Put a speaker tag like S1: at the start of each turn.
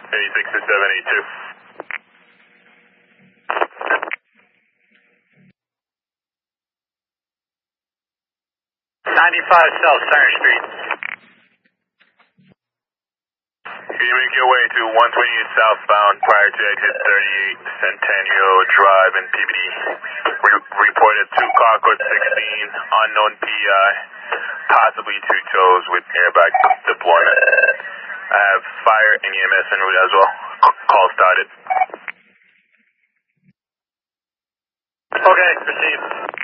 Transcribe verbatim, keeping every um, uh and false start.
S1: eighty-six to seven eighty-two.
S2: ninety-five South Center Street.
S1: Can you make your way to one twenty-eight southbound prior to exit thirty-eight Centennial Drive in P B D? Re- reported two car code sixteen, unknown P I, possibly two tows with airbag deployment. I have fire and E M S en route as well. C- call started.
S2: Okay, received.